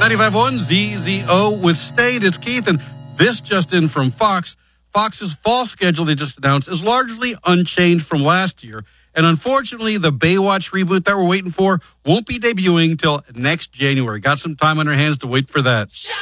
95.1 ZZO with Stayed. It's Keith, and this just in from Fox. Fox's fall schedule they just announced is largely unchanged from last year. And unfortunately, the Baywatch reboot that we're waiting for won't be debuting till next January. Got some time on our hands to wait for that.